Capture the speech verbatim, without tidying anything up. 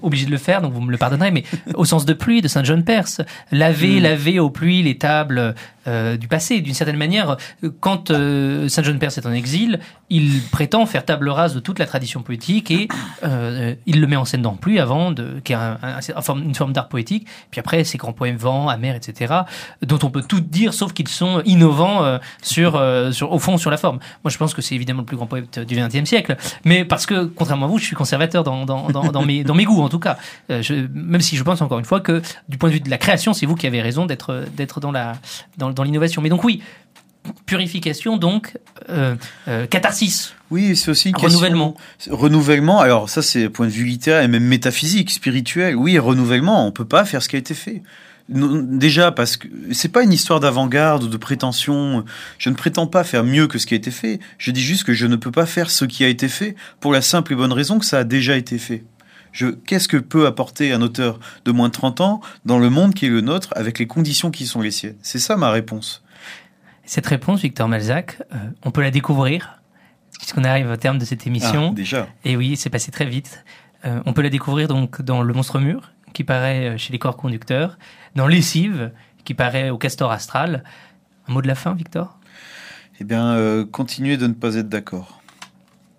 obligé de le faire, donc vous me le pardonnerez, mais au sens de pluie de Saint John Perse, laver, mmh. laver aux pluies les tables euh, du passé. D'une certaine manière, quand euh, Saint John Perse est en exil, il prétend faire table rase de toute la tradition poétique et euh, il le met en scène dans Pluie avant, de, qui est un, un, un, une forme d'art poétique. Puis après, ces grands poèmes Vent, Amer, et cetera, dont on peut tout dire, sauf qu'ils sont innovants euh, sur, euh, sur, au fond, sur la forme. Moi, je pense que c'est évidemment le plus grand poète du vingtième siècle, mais parce que, contrairement à vous, je suis conservateur dans, dans, dans, dans, mes, dans mes goûts, en tout cas. Euh, je, même si je pense encore une fois que, du point de vue de la création, c'est vous qui avez raison d'être, d'être dans, la, dans, dans l'innovation. Mais donc oui, purification, donc euh, euh, catharsis. Oui, c'est aussi une renouvellement. Question, renouvellement. Alors ça, c'est point de vue littéraire et même métaphysique, spirituel. Oui, renouvellement. On peut pas faire ce qui a été fait. Déjà parce que c'est pas une histoire d'avant-garde ou de prétention. Je ne prétends pas faire mieux que ce qui a été fait. Je dis juste que je ne peux pas faire ce qui a été fait pour la simple et bonne raison que ça a déjà été fait. Je, qu'est-ce que peut apporter un auteur de moins de trente ans dans le monde qui est le nôtre avec les conditions qui sont les siennes? C'est ça ma réponse. Cette réponse, Victor Malzac, euh, on peut la découvrir puisqu'on arrive au terme de cette émission. Ah, déjà. Et oui, c'est passé très vite. Euh, on peut la découvrir donc dans Le Monstre Mûr, qui paraît chez les Corps Conducteurs, dans Lessive, qui paraît au Castor Astral. Un mot de la fin, Victor ? Eh bien, euh, continuez de ne pas être d'accord.